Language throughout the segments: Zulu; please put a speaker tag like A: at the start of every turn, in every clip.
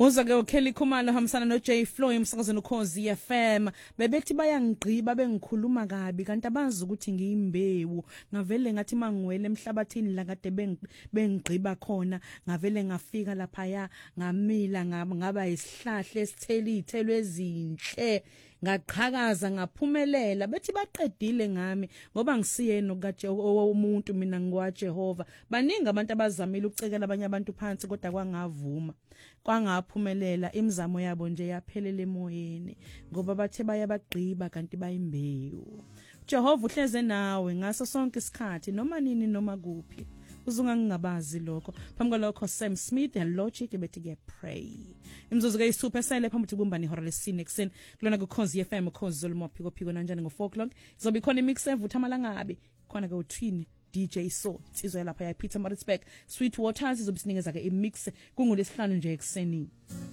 A: Uzake uKelly Khumalo hamsana no J Flow emsakazweni uKhozi FM bebethi bayangigqiba bengikhuluma kabi kanti abazi ukuthi ngiyimbewu ngavele ngathi mangiwele emhlabathini la kade bengigqiba khona ngavele ngafika lapha ngamila ngaba isihlahla esithela izithelo ezinhle ngaqhakaza ngaphumelela bethi baqedile ngami ngoba ngisiyena umuntu mina ngwaJehova baningi abantu abazamile ukucekela abanye abantu phansi kodwa kwangavuma kwangaphumelela imizamo yabo nje yaphelele emoyeni ngoba bathe bayabagqiba kanti bayimbewu Jehova uhleze nawe ngaso sonke isikhathi noma nini noma kuphi uzunga ngingabazi lokho phambi kwalokho Sam Smith and Logic bethi ke pray imzuzu ke super sele phambi kubumbani ihora lesine ekseni kulona ku Khozi FM Khozi zolmophiko phiko kanjani ngo 4 o'clock izobe khona imix evutha amalangabi khona ke uthini DJ So sizwe lapha ya Peter Maritzburg Sweet Waters izobe sinikeza ke imix kungolesihlanu nje ekseni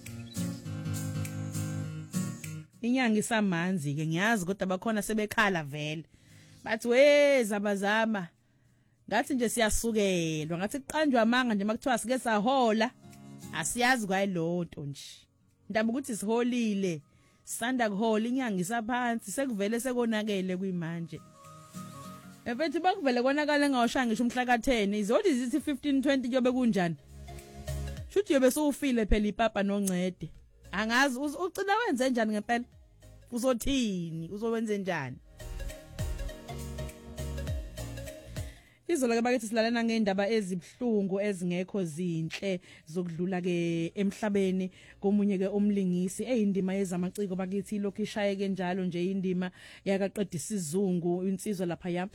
A: inyanga isamanzi ke ngiyazi kodwa bakhona sebekhala vele bathi wezabazama ngathi nje siyasukelwa ngathi kuqanjwa amanga nje makuthiwa sike sahola asiyazi kwayilonto nje ndaba ukuthi siholile sanda kuhola inyanga isaphansi sekuvele sekonakele kuyimanje efethi bakuvele konakala ngawashaya ngisho umhla ka10 izodi zithi 15 20 kuyobe kunjani shuthi yobe sowufile phela ipapa noncede angazi ucina wenze njani ngempela uzothini uzowenze njani Izola ke bakithi silalana ngeindaba ezibhlungu ezingekho zinhle zokudlula ke emhlabeni komunye ke umlingisi eyindima yezamaciko bakithi lokhu ishayeke njalo nje indima yakaqedisa isizungu insizwa lapha ya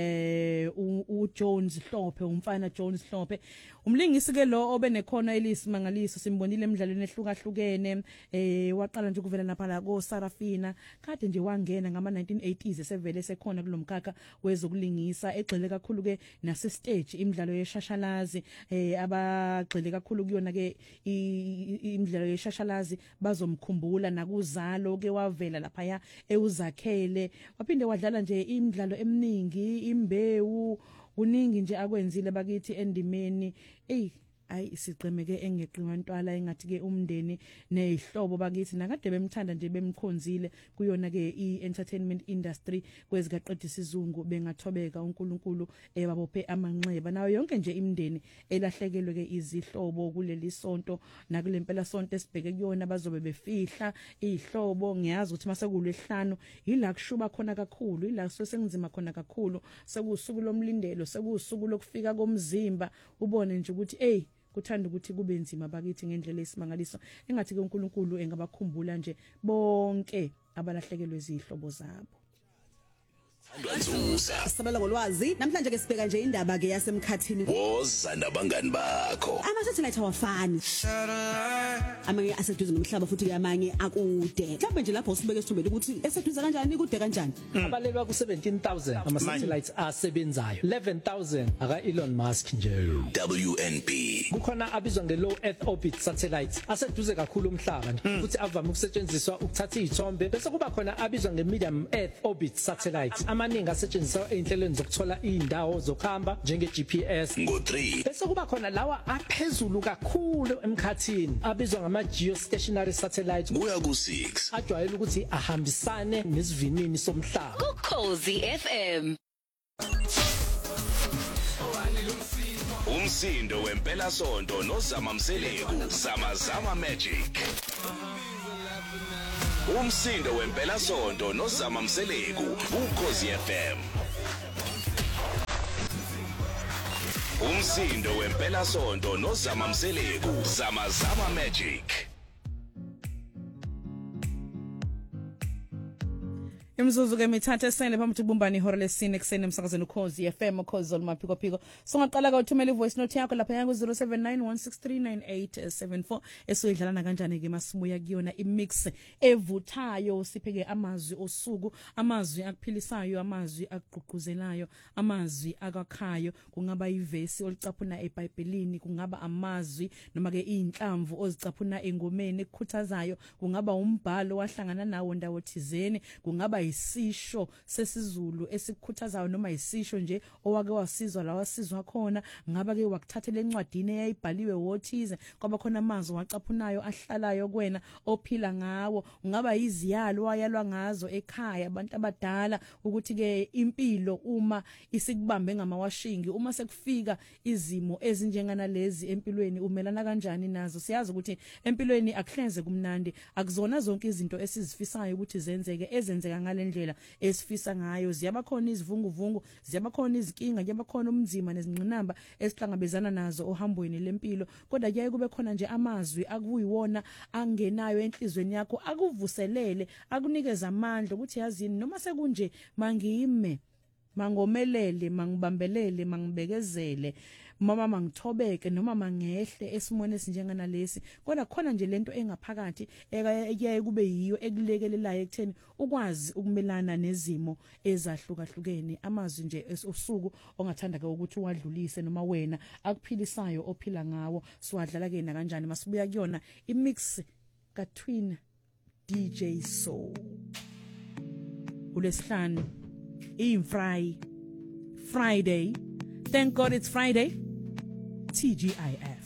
A: uJones Hlophe umfana Jones Hlophe umlingisi ke lo obenekhono elisimangaliso simbonile emidlalweni ehlukahlukene waqala nje ukuvela lapha la ko Sarafina kade nje wangena ngama 1980s sevele sekhona kulomkhakha wezokulingisa egxile kakhulu ke nase stage imidlalo yeshashalazi abagxile kakhulu kuyona ke imidlalo yeshashalazi bazomkhumbula nakuzalo ke wavela lapha ya euzakhele waphinde wadlala nje imidlalo eminingi imbewu uningi nje akwenzile bakithi endimeni ayi siqemeke engeqiwa ntwala engathi ke umndeni nezihlobo bakithi nakade bemthanda nje bemkhonzile kuyona ke i-entertainment industry kwezikaqedisa izungu bengathobeka uNkulunkulu babophe amanxeba nayo yonke nje imndeni elahlekelwe ke izihlobo kuleli sonto nakulempela sonto esibheke kuyona bazobe befihla izihlobo ngiyazi ukuthi masekulesihlanu yila kushuba khona kakhulu yila sengizima khona kakhulu sekusuku lomlindelo sekusuku lokufika komzimba ubone nje ukuthi kuthanda ukuthi kube nzima bakithi ngendlela esimangaliso engathi ke uNkulunkulu engabakhumbula nje bonke abalahlekelwe izihlobo zabo
B: Sabela ngolwazi namhlanje ke sibheka nje indaba ke yasemkhathini
C: woza nabangani bakho
B: ama-satellite awafani amanye aseduze nomhlaba futhi ke amanye akude mhlawumbe nje lapho usibeke isithumbele ukuthi eseduze kanjani kude kanjani
D: abalelwa ku 17,000 ama-satellites asebenzayo 11,000 aka Elon Musk nje
C: WNP
D: kukhona abizwa nge-low earth orbit satellites aseduze kakhulu umhlaba nje futhi avame ukusetshenziswa ukuthatha izithombe bese kuba khona abizwa nge-medium earth orbit satellites amaningi asetshenziswa einhlelweni zokuthola indawo zokuhamba njenge GPS
C: ngo3
D: bese kuba khona lawa aphezulu kakhulu emkhathini abizwa ngama geostationary satellites
C: kuya ku6
D: ajwayele ukuthi ahambisane nesivinini somhlaba
E: uKhozi FM
C: umsindo wempela sonto nozama Mseleku zama magic umsindo wempela sonto nozama Mseleku uKhozi FM umsindo wempela sonto nozama Mseleku zama magic
A: Imzuzu ke mithathe esele phambi kubumbani ihora lesine ekseni emsakazweni uKhozi FM Khozi zolmaphiko phiko songaqala ka uthumela ivoice note yakho lapha yangu 0791639874 esoyidlalana kanjani ke masibuya kuyona imix evuthayo sipheke amazwi osuku amazwi akuphilisayo amazwi aququzelayo amazwi akakhayo kungaba ivesi olicaphuna eBhayibhelini kungaba amazwi noma ke inhlamvu ozicaphuna engomeni ekukhuthazayo kungaba umbhalo wahlangana nawo ndawo thizeni kungaba isisho sesizulu esikhuthazayo noma isisho nje owake wasizwa la wasizwa khona ngaba ke wakuthathela encwadini eyayibhaliwe wothize kwaba khona amazwi wacaphunayo ahlalayo kuwena ophila ngawo ngaba iziyalo wayalwa ngazo ekhaya abantu abadala ukuthi ke impilo uma isikubambe ngamawashingi uma sekufika izimo ezinjengana lezi empilweni umelana kanjani nazo siyazi ukuthi empilweni akuhlenze kumnandi akuzona zonke izinto esizifisayo ukuthi zenzeke ezenzeka ngalendlela esifisa ngayo ziyabakhona izivunguvungu ziyabakhona izinkinga kuyabakhona umzima nezingqinamba esihlangabezana nazo ohambweni lempilo kodwa kuyaye kube khona nje amazwi akuyiwona angenayo enhlizweni yakho akuvuselele akunikeza amandla ukuthi yazini noma sekunje mangime mangomelele mangibambelele mangibekezele mama mangithobeke noma mangehle esimone esinjengana lesi kodwa khona nje lento engaphakathi eyaye kube yiyo ekulekelelayo ekutheni ukwazi ukumelana nezimo ezahlukahlukene amazwi nje usuku ongathanda ke ukuthi wadlulise noma wena akuphilisayo ophila ngawo siwadlala ke na kanjani masibuya kuyona imix kaTwin DJ Soul uLesihlanu Friday. Thank God it's Friday. TGIF.